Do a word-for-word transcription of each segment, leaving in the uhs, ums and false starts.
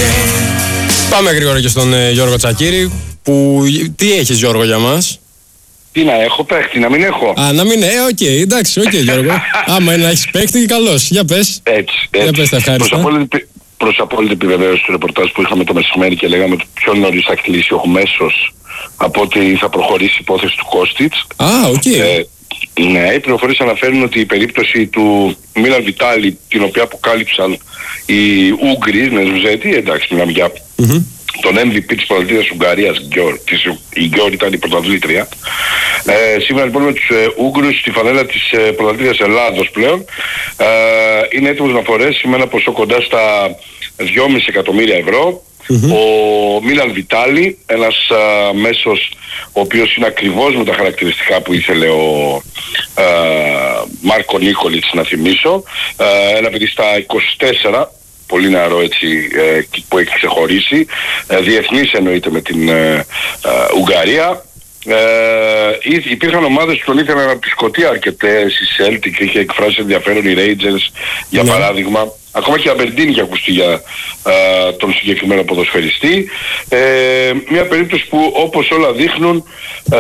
Πάμε γρήγορα και στον ε, Γιώργο Τσακίρη. Που, τι έχεις, Γιώργο, για μας? Τι να έχω, παίχτη, να μην έχω. Α, να μην, ε, οκ, okay, εντάξει, οκ, okay, Γιώργο. Άμα είναι να έχεις παίχτη, καλώς. Για πες. Έτσι, έτσι. Για πες, τα ευχάριστα. Προς απόλυτη, προς απόλυτη επιβεβαίωση του ρεπορτάζ που είχαμε το μεσημέρι και λέγαμε ότι πιο νωρίς θα κλείσει ο Μέσος από ότι θα προχωρήσει η υπόθεση του Κώστιτς. Α, οκ. Okay. Ε, ναι, οι πληροφορίες αναφέρουν ότι η περίπτωση του Μίλαν Βιτάλη, την οποία αποκάλυψαν οι Ούγγροι, Νεζουζέτη, εντάξει, μιλάμε για mm-hmm. τον εμ βι πι της πρωταθλήτριας Ουγγαρίας, η Γκιόρ ήταν η πρωταθλήτρια. Ε, σήμερα λοιπόν με τους ε, Ούγγρους στη φανέλα της ε, πρωταθλήτριας Ελλάδος πλέον ε, είναι έτοιμος να φορέσει με ένα ποσό κοντά στα δυόμισι εκατομμύρια ευρώ. Mm-hmm. Ο Μίλαν Βιτάλη, ένας α, μέσος ο οποίος είναι ακριβώς με τα χαρακτηριστικά που ήθελε ο α, Μάρκο Νίκολιτς, να θυμίσω, α, ένα παιδί στα είκοσι τέσσερα, πολύ νεαρό έτσι, ε, που έχει ξεχωρίσει, ε, διεθνής εννοείται με την ε, ε, Ουγγαρία. Ε, υπήρχαν ομάδες που τον ήθελαν από τη Σκωτία αρκετές, η Celtic είχε εκφράσει ενδιαφέρον, οι Rangers για yeah. παράδειγμα, ακόμα και η Αμπερντίν είχε ακουστεί για ε, τον συγκεκριμένο ποδοσφαιριστή. Ε, μια περίπτωση που όπως όλα δείχνουν ε,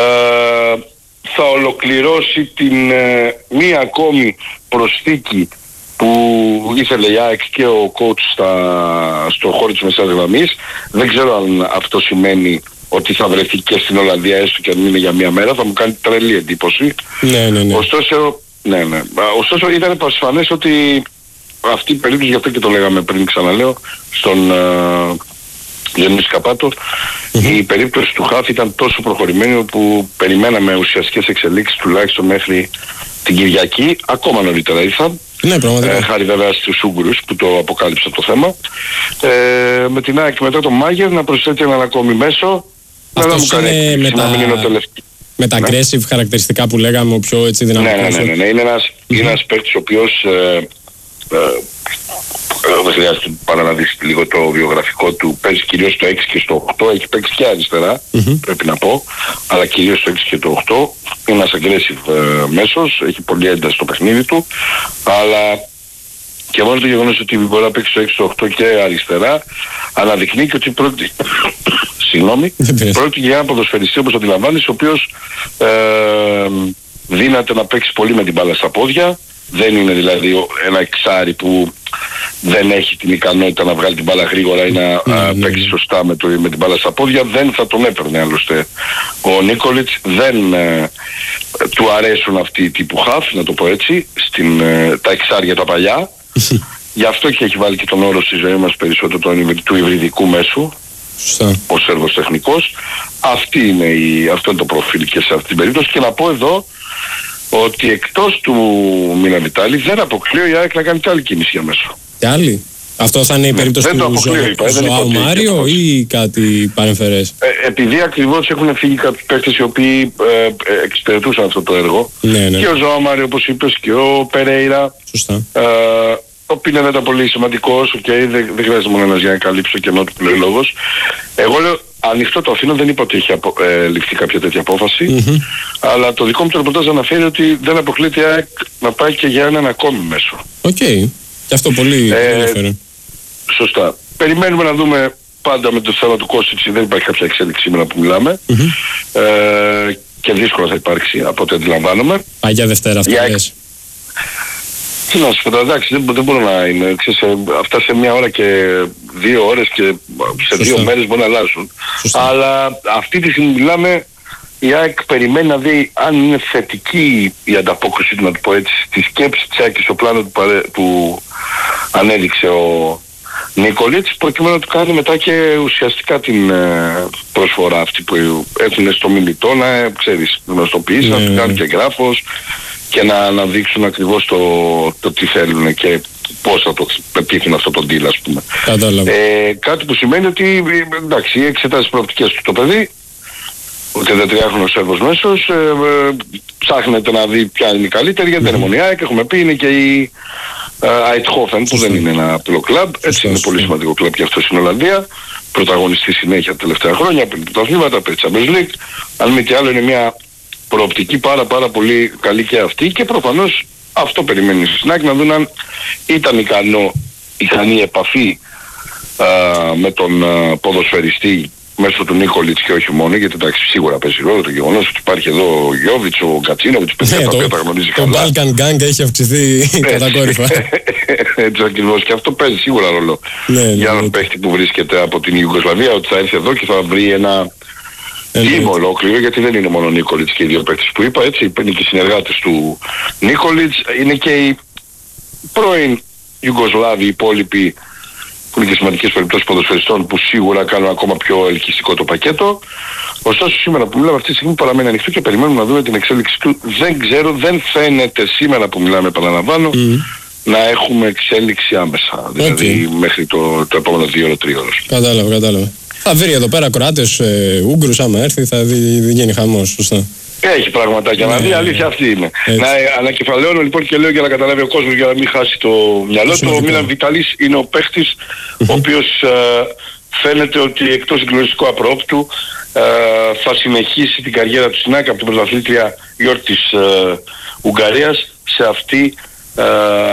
θα ολοκληρώσει την ε, μία ακόμη προσθήκη που ήθελε η ΑΕΚ και ο coach στα, στο χώρο της μεσαίας γραμμής. Δεν ξέρω αν αυτό σημαίνει ότι θα βρεθεί και στην Ολλανδία, έστω και αν είναι για μία μέρα, θα μου κάνει τρελή εντύπωση. Ναι, ναι, ναι. Ωστόσο, ναι, ναι. Ωστόσο ήταν πασφανές ότι αυτή η περίπτωση, γι' αυτό και το λέγαμε πριν, ξαναλέω, στον uh, Γιάννη Καπάτο, mm-hmm. η περίπτωση του Χαφ ήταν τόσο προχωρημένη όπου περιμέναμε ουσιαστικές εξελίξεις τουλάχιστον μέχρι την Κυριακή, ακόμα νωρίτερα ήρθαν. Ναι, πραγματικά. Ε, χάρη βέβαια στους Ούγγρους που το αποκάλυψαν το θέμα. Ε, με την ΑΕΚ μετά τον Μάγερ να προσθέτει έναν ακόμη μέσο. Αυτός να είναι με τα, είναι με τα aggressive ναι. χαρακτηριστικά που λέγαμε, ο πιο έτσι δυναμικός. Ναι, ναι, ναι, ναι, ναι. Είναι ένας, mm-hmm. ένας παίκτης ο οποίος ε, ε, δεν χρειάζεται παρά να δεις λίγο το βιογραφικό του. Παίζει κυρίως στο έξι και στο οκτώ, έχει παίξει και αριστερά, mm-hmm. πρέπει να πω, αλλά κυρίως στο έξι και το οκτώ. Είναι ένας aggressive ε, μέσος, έχει πολύ ένταση στο παιχνίδι του, αλλά και μόνο το γεγονός ότι μπορεί να παίξει στο έξι, στο οκτώ και αριστερά αναδεικνύει και ότι πρόκειται, συγγνώμη, πρόκειται για ένα ποδοσφαιριστή, όπως αντιλαμβάνεις, ο οποίος ε, δύναται να παίξει πολύ με την μπάλα στα πόδια. Δεν είναι δηλαδή ένα εξάρι που δεν έχει την ικανότητα να βγάλει την μπάλα γρήγορα ή να mm, α, παίξει σωστά με, το, με την μπάλα στα πόδια. Δεν θα τον έπαιρνε άλλωστε ο Νίκολιτς. Δεν ε, του αρέσουν αυτοί οι τύπου χαφ, να το πω έτσι, στην, ε, τα εξάρια τα παλιά. Γι' αυτό και έχει βάλει και τον όρο στη ζωή μας περισσότερο τον, του υβριδικού μέσου. Σωστά. Ο Σέρβος τεχνικός. Αυτή είναι η, αυτό είναι το προφίλ και σε αυτή την περίπτωση. Και να πω εδώ ότι εκτός του Μίλαν Βιτάλη δεν αποκλείω η ΑΕΚ να κάνει και άλλη κίνηση για μέσο. Και άλλη. Αυτό θα είναι η περίπτωση ναι, του Ζωάου Μάριο ή κάτι παρεμφερές? Ε, επειδή ακριβώς έχουν φύγει κάποιοι παίκτες οι οποίοι ε, ε, εξυπηρετούσαν αυτό το έργο. Ναι, ναι. Και ο Ζωάου Μάριο, όπως είπες, και ο Περέιρα. Σωστά. Ε, ο Πίνε ήταν πολύ σημαντικός, okay, δεν, δεν χρειάζεται μόνο ένας για να καλύψει το κενό του πληολόγος. Εγώ λέω ανοιχτό το αφήνω, δεν είπα ότι έχει απο, ε, ληφθεί κάποια τέτοια απόφαση, mm-hmm. αλλά το δικό μου το ρεπορτάζ αναφέρει ότι δεν αποκλείται η ΑΕΚ να πάει και για έναν ακόμη μέσο. Οκ. Okay. Και αυτό πολύ ε, ενδιαφέρον. Σωστά. Περιμένουμε να δούμε πάντα με το θέμα του Κώστιτς, δεν υπάρχει κάποια εξέλιξη σήμερα που μιλάμε. Mm-hmm. Ε, και δύσκολα θα υπάρξει από ό,τι αντιλαμβάνομαι. Πάει για Δευτέρα αυτό λες. Τι να σου πω, εντάξει, δεν, δεν μπορώ να είναι. Ξέρεις, αυτά σε μια ώρα και δύο ώρες και σε Σωστά. δύο μέρες μπορεί να αλλάσουν. Σωστά. Αλλά αυτή τη στιγμή μιλάμε, η ΑΕΚ περιμένει να δει αν είναι θετική η ανταπόκριση του, να το πω έτσι, στη σκέψη της ΑΕΚ και στο πλάνο που, που ανέδειξε ο Νίκολιτς, προκειμένου να του κάνει μετά και ουσιαστικά την ε, προσφορά αυτή που έχουν στο μιλητό, να ξέρεις, γνωστοποιήσει, ναι, να του κάνει και γράφος και να αναδείξουν ακριβώς το, το τι θέλουν και πώς θα το πετύχουν αυτό το deal, ας πούμε. Ε, κάτι που σημαίνει ότι, εντάξει, εξετάζει προοπτικές του το παιδί, ο τριάντα Σέρβος μέσος, ε, ε, ψάχνεται να δει ποια είναι η καλύτερη, γιατί δεν είναι μόνο η ΑΕΚ, έχουμε πει, είναι και η Αιτχόφεν, που δεν είναι ένα απλό κλαμπ, έτσι είναι πολύ σημαντικό κλαμπ και αυτό στην Ολλανδία, πρωταγωνιστή συνέχεια τα τελευταία χρόνια, πριν τα αθλήματα, πριν Champions League, αν μη τι άλλο είναι μια προοπτική πάρα πάρα πολύ καλή και αυτή, και προφανώς αυτό περιμένει στη ΣΝΑΚ, να δουν αν ήταν ικανό, ικανή επαφή α, με τον α, ποδοσφαιριστή μέσω του Νίκολιτς και όχι μόνο, γιατί εντάξει σίγουρα παίζει ρόλο το γεγονός ότι υπάρχει εδώ ο Γιόβιτς, ο Κατσίνοβιτς, παιδιά τα οποία τα γνωρίζει καλά. Το Balkan Gang έχει αυξηθεί κατακόρυφα. Έτσι ακριβώς, και αυτό παίζει σίγουρα ρόλο για έναν παίχτη που βρίσκεται από την Ιουγκοσλαβία, ότι θα έρθει εδώ και θα βρει ένα team ολόκληρο, γιατί δεν είναι μόνο ο Νίκολιτς και οι δύο παίκτες που είπα, έτσι είναι και οι συνεργάτες του Νίκολιτς, είναι και οι πρώην Ιουγκοσλάβοι, οι υπόλοιποι, που είναι και σημαντικές περιπτώσεις ποδοσφαιριστών που σίγουρα κάνουν ακόμα πιο ελκυστικό το πακέτο. Ωστόσο σήμερα που μιλάμε αυτή τη στιγμή παραμένει ανοιχτό και περιμένουμε να δούμε την εξέλιξη του. Δεν ξέρω, δεν φαίνεται σήμερα που μιλάμε, επαναλαμβάνω, mm. να έχουμε εξέλιξη άμεσα. Okay. Δηλαδή μέχρι το, το επόμενο δύο ώρο τρία ώρες. Κατάλαβα, κατάλαβα. Θα βρει εδώ πέρα Κροάτες, ε, Ούγγρους, άμα έρθει θα δει, δεν γίνει χαμός, σωστά. Έχει πραγματάκια να δει, η αλήθεια αυτή είναι. Έτσι. Να ανακεφαλαιώνω λοιπόν και λέω για να καταλάβει ο κόσμος, για να μην χάσει το μυαλό του. Ο Μίλαν Βιτάλης είναι ο παίχτης mm-hmm. ο οποίος ε, φαίνεται ότι εκτός συγκλονιστικού απρόπτου ε, θα συνεχίσει την καριέρα του στην ΑΕΚ από την πρωταθλήτρια γιορτή της ε, Ουγγαρίας σε αυτή ε,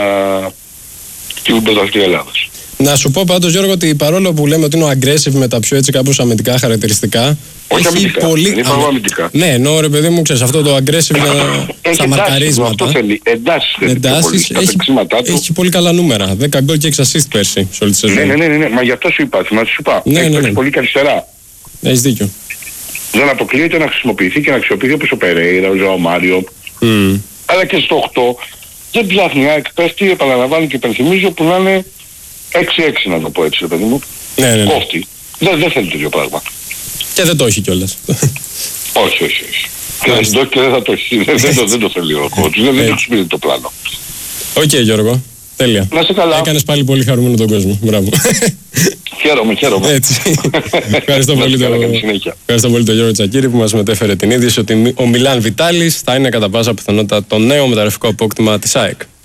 την πρωταθλήτρια Ελλάδας. Να σου πω πάντως Γιώργο ότι παρόλο που λέμε ότι είναι ο aggressive με τα πιο έτσι κάπως αμυντικά χαρακτηριστικά, όχι έχει αμυντικά, πολύ... δεν είπα αμυντικά. Ναι, ενώ ρε παιδί μου ξέρεις αυτό το aggressive για... στα μαρκαρίσματα. Αυτό θέλει, εντάσεις θέλει. Εντάσεις, έχει, έχει πολύ καλά νούμερα, δέκα γκολ και έξι assist πέρσι σε όλη τη σεζόν. Ναι, ναι, ναι, ναι, ναι, μα γι' αυτό σου είπα, θυμάσαι σου είπα, ναι, έχει ναι, ναι. πολύ καλυστερά. Έχεις δίκιο. Δεν αποκλείεται να χρησιμοποιηθεί και να αξιοποιηθεί όπως ο Περέιρα, ο Ζωάο Μάριο, mm. αλλά και στο οκτώ δεν ψάχνει, εκπέφτει, επαναλαμβάνω και υπενθυμίζω που να είναι έξι έξι να το πω έτσι, παιδί μου. Ναι, ναι, ναι. Κόφτει. Δεν, δεν θέλει τέτοιο πράγμα. Και δεν το έχει κιόλας. όχι, όχι, όχι. Και δεν, το, και δεν θα το έχει. δεν, το, δεν το θέλει ο κότσος. Δεν, δεν το ξυπνήσει το πλάνο. Οκ, okay, Γιώργο. Τέλεια. Να σε καλά. Έκανες πάλι πολύ χαρούμενο τον κόσμο. Μπράβο. Χαίρομαι, χαίρομαι. Έτσι. Ευχαριστώ πολύ τον το Γιώργο Τσακίρη που μας μετέφερε την είδηση ότι ο Μιλάν Βιτάλης θα είναι κατά πάσα πιθανότητα το νέο μεταγραφικό απόκτημα της ΑΕΚ.